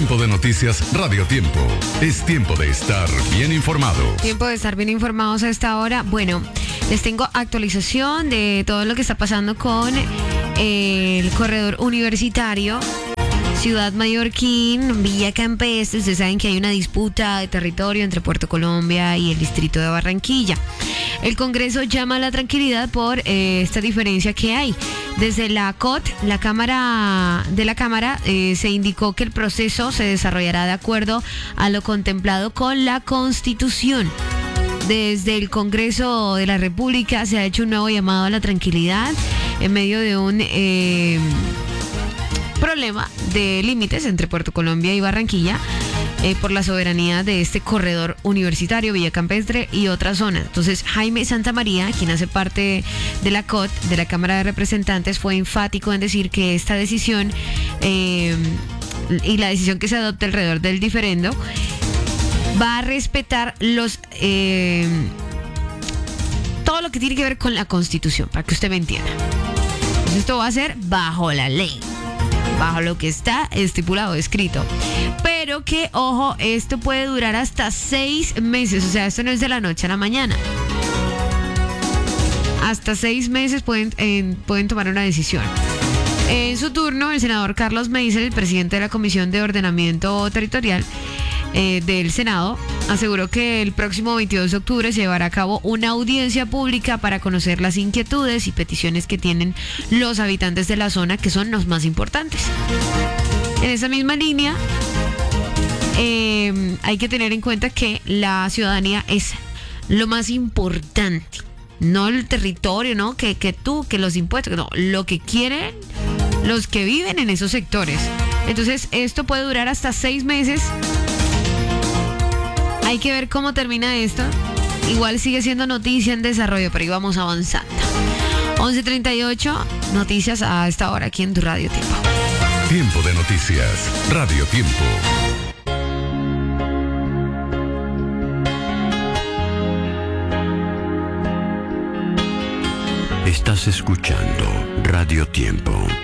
Tiempo de noticias Radio Tiempo. Es tiempo de estar bien informado. Tiempo de estar bien informados a esta hora. Bueno, les tengo actualización de todo lo que está pasando con el corredor universitario Ciudad Mallorquín, Villa Campestre. Ustedes saben que hay una disputa de territorio entre Puerto Colombia y el distrito de Barranquilla. El Congreso llama a la tranquilidad por esta diferencia que hay. Desde la COT, la Cámara se indicó que el proceso se desarrollará de acuerdo a lo contemplado con la Constitución. Desde el Congreso de la República se ha hecho un nuevo llamado a la tranquilidad en medio de un problema de límites entre Puerto Colombia y Barranquilla por la soberanía de este corredor universitario, Villa Campestre y otras zonas. Entonces, Jaime Santamaría, quien hace parte de la COT, de la Cámara de Representantes, fue enfático en decir que esta decisión y la decisión que se adopte alrededor del diferendo va a respetar todo lo que tiene que ver con la Constitución, para que usted me entienda. Entonces, esto va a ser bajo la ley, bajo lo que está estipulado, escrito. Pero que, ojo, esto puede durar hasta 6 meses. O sea, esto no es de la noche a la mañana. Hasta 6 meses pueden tomar una decisión. En su turno, el senador Carlos Meisel, el presidente de la Comisión de Ordenamiento Territorial del Senado, aseguró que el próximo 22 de octubre se llevará a cabo una audiencia pública para conocer las inquietudes y peticiones que tienen los habitantes de la zona, que son los más importantes. En esa misma línea, hay que tener en cuenta que la ciudadanía es lo más importante, no el territorio, no que los impuestos, no, lo que quieren los que viven en esos sectores. Entonces, esto puede durar hasta 6 meses. Hay que ver cómo termina esto. Igual sigue siendo noticia en desarrollo, pero ahí vamos avanzando. 11:38, noticias a esta hora aquí en tu Radio Tiempo. Tiempo de noticias Radio Tiempo. Estás escuchando Radio Tiempo.